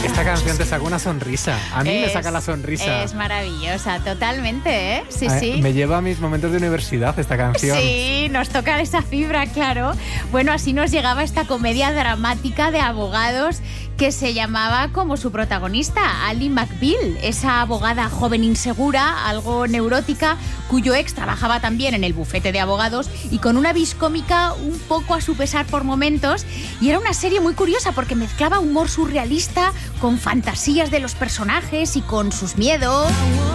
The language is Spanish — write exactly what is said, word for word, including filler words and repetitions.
Esta canción te saca una sonrisa. A mí es, me saca la sonrisa. Es maravillosa, totalmente, ¿eh? Sí, a, sí. Me lleva a mis momentos de universidad esta canción. Sí, nos toca esa fibra, claro. Bueno, así nos llegaba esta comedia dramática de abogados que se llamaba como su protagonista, Ally McBeal, esa abogada joven insegura, algo neurótica, cuyo ex trabajaba también en el bufete de abogados y con una vis cómica un poco a su pesar por momentos. Y era una serie muy curiosa porque mezclaba humor surrealista con fantasías de los personajes y con sus miedos.